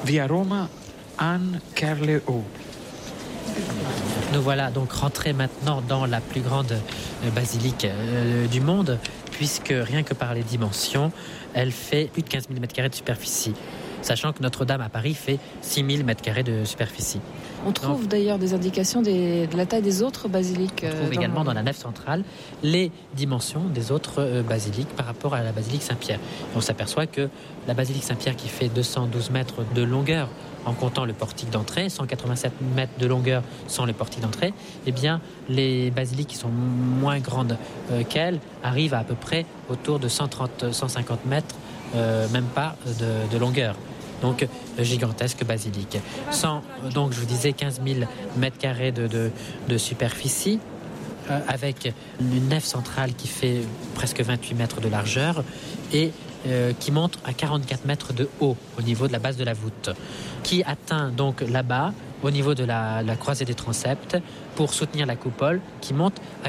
Via Roma, Anne Kerleau. Nous voilà donc rentrés maintenant dans la plus grande basilique du monde, puisque rien que par les dimensions, elle fait plus de 15 000 m² de superficie, sachant que Notre-Dame à Paris fait 6 000 m² de superficie. On trouve d'ailleurs des indications de la taille des autres basiliques. On trouve également dans la nef centrale les dimensions des autres basiliques par rapport à la basilique Saint-Pierre. On s'aperçoit que la basilique Saint-Pierre, qui fait 212 mètres de longueur en comptant le portique d'entrée, 187 mètres de longueur sans le portique d'entrée, eh bien les basiliques qui sont moins grandes qu'elle arrivent à peu près autour de 130-150 mètres, même pas de longueur. Donc gigantesque basilique. Donc je vous disais 15 000 m² de superficie, avec une nef centrale qui fait presque 28 mètres de largeur et qui monte à 44 mètres de haut au niveau de la base de la voûte, qui atteint donc là-bas au niveau de la croisée des transepts pour soutenir la coupole qui monte à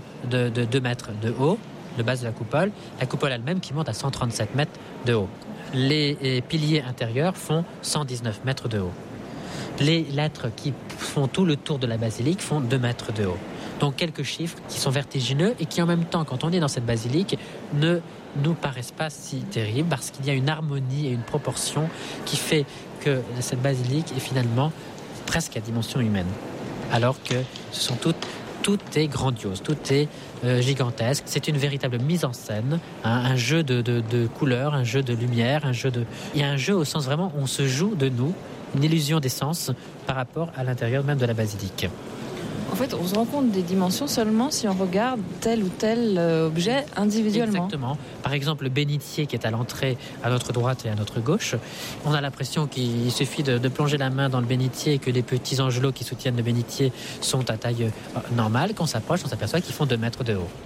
42 mètres de haut, de base de la coupole elle-même qui monte à 137 mètres de haut. Les piliers intérieurs font 119 mètres de haut. Les lettres qui font tout le tour de la basilique font 2 mètres de haut. Donc quelques chiffres qui sont vertigineux et qui en même temps, quand on est dans cette basilique, ne nous paraissent pas si terribles, parce qu'il y a une harmonie et une proportion qui fait que cette basilique est finalement presque à dimension humaine. Alors que ce sont tout est grandiose, tout est gigantesque. C'est une véritable mise en scène, un jeu de couleurs, un jeu de lumière, il y a un jeu au sens vraiment où on se joue de nous, une illusion des sens par rapport à l'intérieur même de la basilique. En fait, on se rend compte des dimensions seulement si on regarde tel ou tel objet individuellement. Exactement. Par exemple, le bénitier qui est à l'entrée à notre droite et à notre gauche, on a l'impression qu'il suffit de plonger la main dans le bénitier et que les petits angelots qui soutiennent le bénitier sont à taille normale. Quand on s'approche, on s'aperçoit qu'ils font 2 mètres de haut.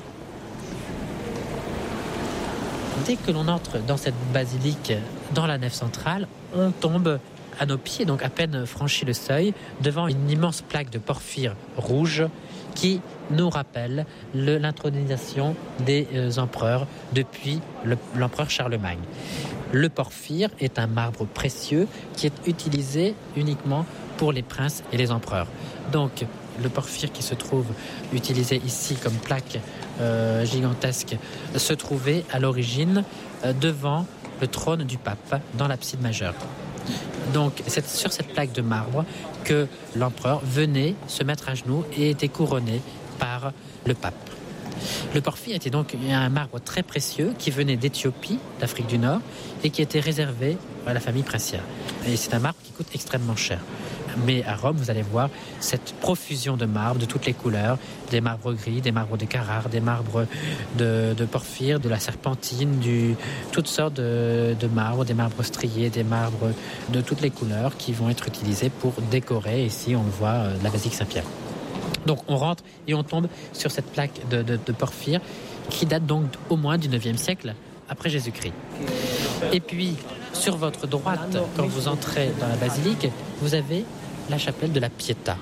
Dès que l'on entre dans cette basilique, dans la nef centrale, on tombe à nos pieds, donc à peine franchi le seuil, devant une immense plaque de porphyre rouge qui nous rappelle l'intronisation des empereurs depuis l'empereur Charlemagne. Le porphyre est un marbre précieux qui est utilisé uniquement pour les princes et les empereurs. Donc le porphyre qui se trouve utilisé ici comme plaque gigantesque se trouvait à l'origine devant le trône du pape dans l'abside majeure. Donc c'est sur cette plaque de marbre que l'empereur venait se mettre à genoux et était couronné par le pape. Le porphyre était donc un marbre très précieux qui venait d'Éthiopie, d'Afrique du Nord, et qui était réservé à la famille princière. Et c'est un marbre qui coûte extrêmement cher. Mais à Rome, vous allez voir cette profusion de marbre de toutes les couleurs, des marbres gris, des marbres de Carrare, des marbres de porphyre, de la serpentine, toutes sortes de marbres, des marbres striés, des marbres de toutes les couleurs qui vont être utilisés pour décorer, ici on le voit, la basilique Saint-Pierre. Donc on rentre et on tombe sur cette plaque de porphyre qui date donc au moins du 9e siècle après Jésus-Christ. Et puis sur votre droite, quand vous entrez dans la basilique, vous avez la chapelle de la Pietà.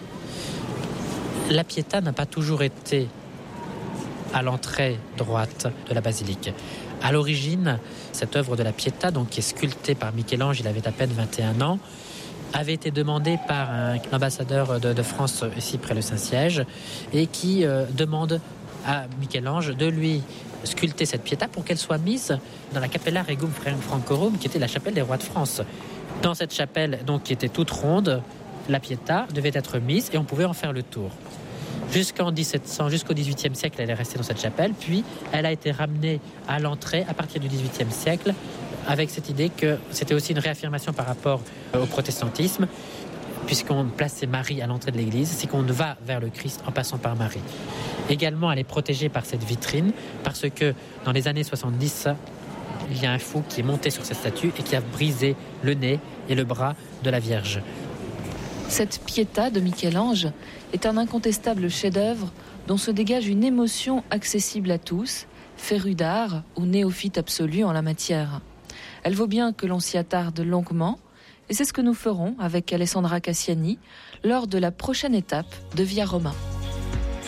La Pietà n'a pas toujours été à l'entrée droite de la basilique. À l'origine, cette œuvre de la Pietà, donc, qui est sculptée par Michel-Ange, il avait à peine 21 ans, avait été demandée par un ambassadeur de France ici près le Saint-Siège et qui demande à Michel-Ange de lui sculpter cette Pietà pour qu'elle soit mise dans la Capella Regum Francorum, qui était la chapelle des rois de France. Dans cette chapelle, donc, qui était toute ronde, la Pietà devait être mise et on pouvait en faire le tour. Jusqu'au XVIIIe siècle, elle est restée dans cette chapelle, puis elle a été ramenée à l'entrée à partir du XVIIIe siècle, avec cette idée que c'était aussi une réaffirmation par rapport au protestantisme, puisqu'on plaçait Marie à l'entrée de l'église, c'est qu'on va vers le Christ en passant par Marie. Également, elle est protégée par cette vitrine, parce que dans les années 70, il y a un fou qui est monté sur cette statue et qui a brisé le nez et le bras de la Vierge. Cette Pietà de Michel-Ange est un incontestable chef-d'œuvre dont se dégage une émotion accessible à tous, férus d'art ou néophytes absolus en la matière. Elle vaut bien que l'on s'y attarde longuement, et c'est ce que nous ferons avec Alessandra Cassiani lors de la prochaine étape de Via Roma.